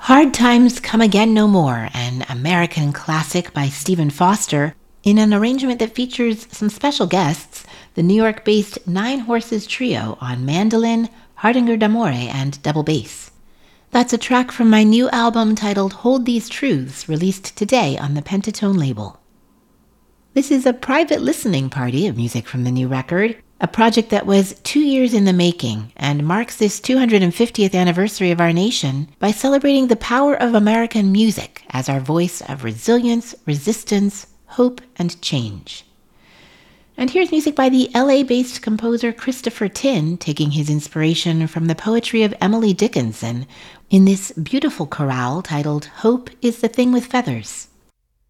Hard Times Come Again No More, an American classic by Stephen Foster, in an arrangement that features some special guests, the New York-based Nine Horses Trio on mandolin, hardanger d'amore, and double bass. That's a track from my new album titled Hold These Truths, released today on the Pentatone label. This is a private listening party of music from the new record, a project that was 2 years in the making and marks this 250th anniversary of our nation by celebrating the power of American music as our voice of resilience, resistance, hope, and change. And here's music by the LA-based composer Christopher Tin, taking his inspiration from the poetry of Emily Dickinson in this beautiful chorale titled Hope is the Thing with Feathers.